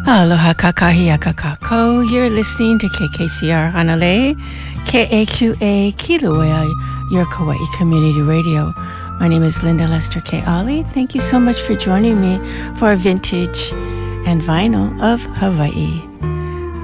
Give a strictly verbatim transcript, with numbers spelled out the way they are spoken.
Aloha kakahi kakako. You're listening to K K C R Hanalei, K A Q A Kilauea, your Kauai Community Radio. My name is Linda Lester K. Ali. Thank you so much for joining me for a vintage and vinyl of Hawaii.